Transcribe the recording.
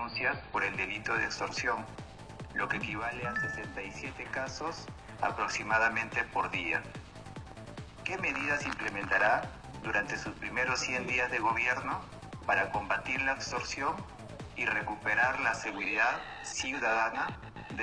denuncias por el delito de extorsión, lo que equivale a 67 casos aproximadamente por día. ¿Qué medidas implementará durante sus primeros 100 días de gobierno para combatir la extorsión y recuperar la seguridad ciudadana?